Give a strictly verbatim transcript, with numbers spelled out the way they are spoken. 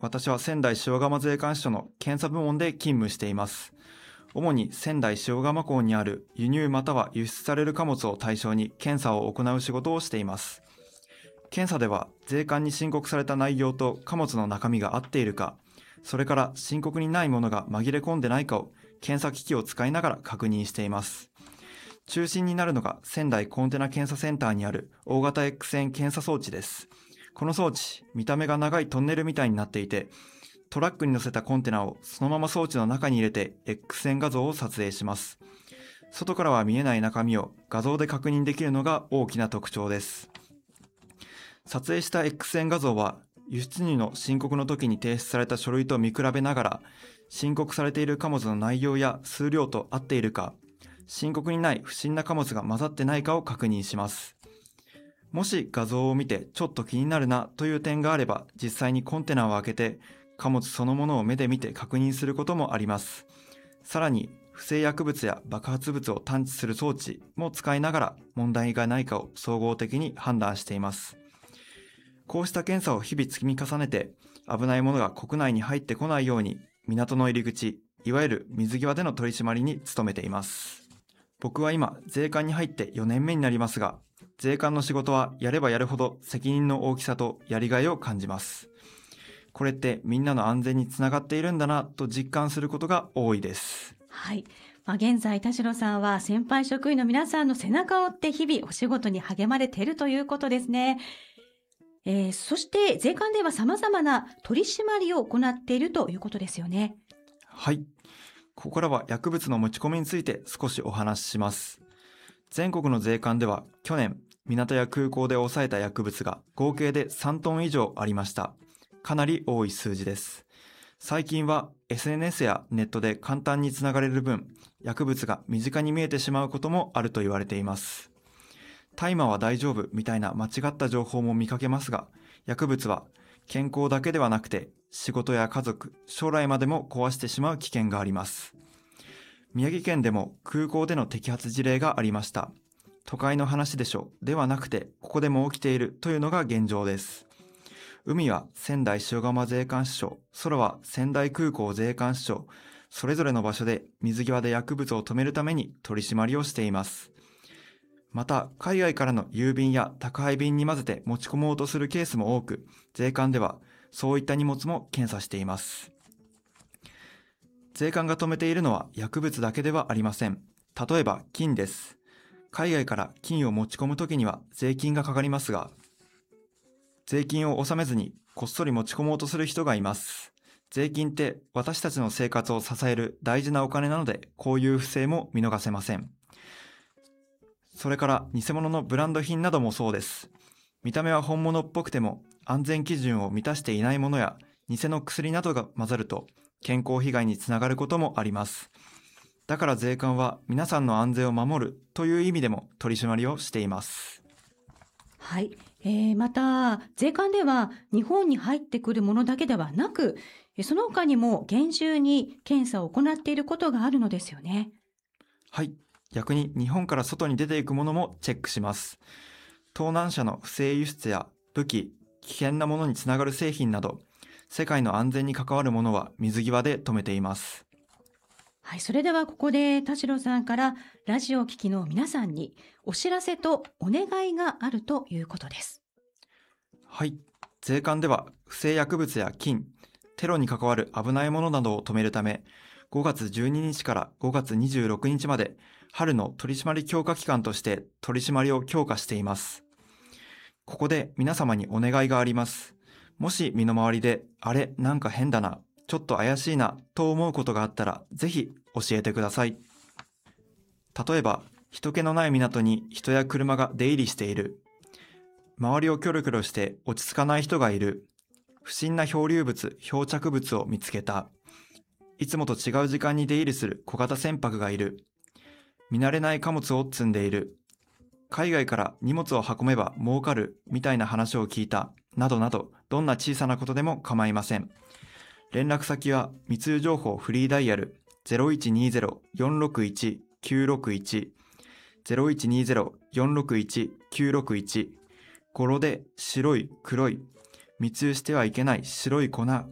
私は仙台塩釜税関支署の検査部門で勤務しています。主に仙台塩釜港にある輸入または輸出される貨物を対象に検査を行う仕事をしています。検査では税関に申告された内容と貨物の中身が合っているか、それから申告にないものが紛れ込んでないかを検査機器を使いながら確認しています。中心になるのが仙台コンテナ検査センターにある大型 X 線検査装置です。この装置、見た目が長いトンネルみたいになっていて、トラックに乗せたコンテナをそのまま装置の中に入れて X 線画像を撮影します。外からは見えない中身を画像で確認できるのが大きな特徴です。撮影した X 線画像は輸出入の申告の時に提出された書類と見比べながら、申告されている貨物の内容や数量と合っているか、申告にない不審な貨物が混ざってないかを確認します。もし画像を見てちょっと気になるなという点があれば、実際にコンテナを開けて貨物そのものを目で見て確認することもあります。さらに不正薬物や爆発物を探知する装置も使いながら問題がないかを総合的に判断しています。こうした検査を日々積み重ねて、危ないものが国内に入ってこないように港の入り口、いわゆる水際での取り締まりに努めています。僕は今税関に入ってよねんめになりますが、税関の仕事はやればやるほど責任の大きさとやりがいを感じます。これってみんなの安全につながっているんだなと実感することが多いです。 はい。まあ、現在田代さんは先輩職員の皆さんの背中を追って日々お仕事に励まれているということですね。えー、そして税関では様々な取り締まりを行っているということですよね。 はい。ここからは薬物の持ち込みについて少しお話しします。全国の税関では去年、港や空港で抑えた薬物が合計でさんトン以上ありました。かなり多い数字です。最近は エスエヌエス やネットで簡単につながれる分、薬物が身近に見えてしまうこともあると言われています。大麻は大丈夫みたいな間違った情報も見かけますが、薬物は健康だけではなくて仕事や家族、将来までも壊してしまう危険があります。宮城県でも空港での摘発事例がありました。都会の話でしょではなくて、ここでも起きているというのが現状です。海は仙台塩釜税関支署、空は仙台空港税関支署、それぞれの場所で水際で薬物を止めるために取り締まりをしています。また、海外からの郵便や宅配便に混ぜて持ち込もうとするケースも多く、税関ではそういった荷物も検査しています。税関が止めているのは薬物だけではありません。例えば金です。海外から金を持ち込むときには税金がかかりますが、税金を納めずにこっそり持ち込もうとする人がいます。税金って私たちの生活を支える大事なお金なので、こういう不正も見逃せません。それから偽物のブランド品などもそうです。見た目は本物っぽくても安全基準を満たしていないものや偽の薬などが混ざると健康被害につながることもあります。だから税関は皆さんの安全を守るという意味でも取り締まりをしています。 はい。えー、また、税関では日本に入ってくるものだけではなく、その他にも厳重に検査を行っていることがあるのですよね。 はい。逆に日本から外に出ていくものもチェックします。盗難車の不正輸出や武器、危険なものにつながる製品など、世界の安全に関わるものは水際で止めています。 はい、それではここで田代さんからラジオを聞きの皆さんにお知らせとお願いがあるということです。 はい。税関では不正薬物や金、テロに関わる危ないものなどを止めるため、ごがつじゅうににちからごがつにじゅうろくにちまで春の取締り強化期間として取り締まりを強化しています。ここで皆様にお願いがあります。もし身の回りで、あれ、なんか変だな、ちょっと怪しいなと思うことがあったら、ぜひ教えてください。例えば、人気のない港に人や車が出入りしている。周りをキョロキョロして落ち着かない人がいる。不審な漂流物、漂着物を見つけた。いつもと違う時間に出入りする小型船舶がいる。見慣れない貨物を積んでいる。海外から荷物を運べば儲かるみたいな話を聞いた。などなど、どんな小さなことでも構いません。連絡先は密輸情報フリーダイヤル ゼロいちにゼロ よんろくいち きゅうろくいち ゼロいちにゼロ よんろくいち きゅうろくいち、語呂で白い黒い、密輸してはいけない白い粉